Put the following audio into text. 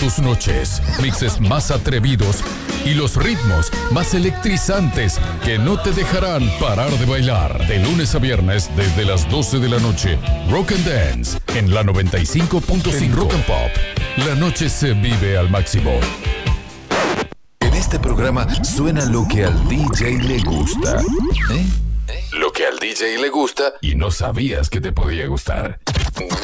tus noches, mixes más atrevidos y los ritmos más electrizantes que no te dejarán parar de bailar. De lunes a viernes desde las 12 de la noche, Rock and Dance en la 95.5 Rock and Pop. La noche se vive al máximo. En este programa suena lo que al DJ le gusta. Lo que al DJ le gusta y no sabías que te podía gustar.